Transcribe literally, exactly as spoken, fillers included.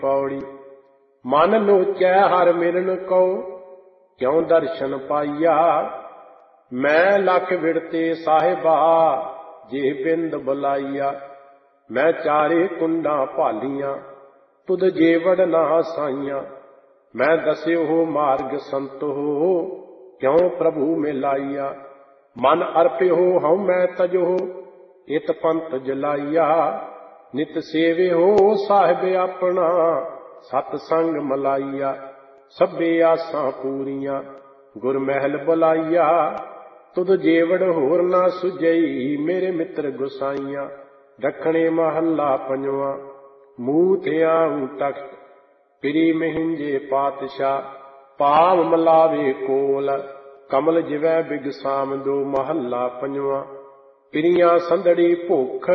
पौड़ी मन लोचै हर मिलन को, क्यों दर्शन पाइया। मैं लख विड़ते साहिबा, जे बिंद बुलाइया। मैं चारे कुंडा भालियां, तुद जेवड़ ना साइया। मैं दस्यो हो मार्ग संत हो, क्यों प्रभु मिलाइया। मन अर्प्यो हूँ मैं तजो, इत पंत जलाइया। नित सेवे हो साहिब अपना, सतसंग मलाइया। सभे आसां पूरियां, गुर महल बुलाइया। तुद जेवड़ होर ना सुझई, मेरे मित्र गुसाइया। दखणे महला पंजवा, मूत आऊं तख्त, पिरी महिंजे पातशाह। पाव मलावे कोल, कमल जिवै बिग साम दो। महला पंजवा, पिरियां संदड़ी भुख,